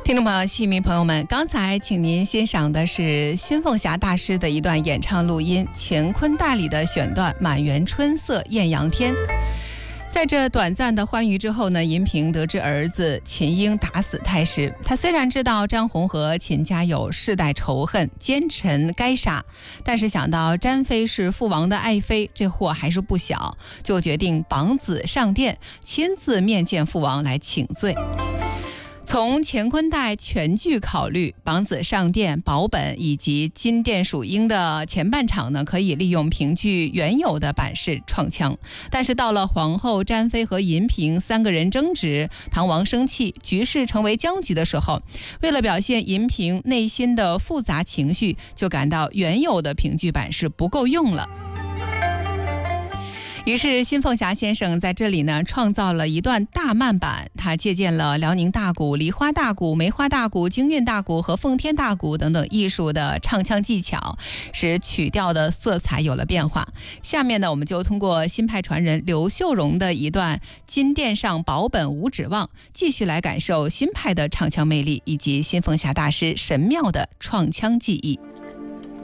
听众朋友、戏迷朋友们，刚才请您欣赏的是新凤霞大师的一段演唱录音，乾坤大里的选段《满园春色艳阳天》。在这短暂的欢愉之后呢，银萍得知儿子秦英打死太师。他虽然知道张宏和秦家有世代仇恨，奸臣该杀，但是想到詹妃是父王的爱妃，这祸还是不小，就决定绑子上殿，亲自面见父王来请罪。从乾坤带全剧考虑，绑子上殿、保本以及金殿蜀鹰的前半场呢，可以利用评剧原有的版式创腔。但是到了皇后、詹妃和银萍三个人争执，唐王生气，局势成为僵局的时候，为了表现银萍内心的复杂情绪，就感到原有的评剧版式不够用了。于是新凤霞先生在这里呢创造了一段大慢板，他借鉴了辽宁大鼓、梨花大鼓、梅花大鼓、京韵大鼓和奉天大鼓等等艺术的唱腔技巧，使曲调的色彩有了变化。下面呢，我们就通过新派传人刘秀荣的一段金殿上保本无指望，继续来感受新派的唱腔魅力以及新凤霞大师神妙的创腔技艺。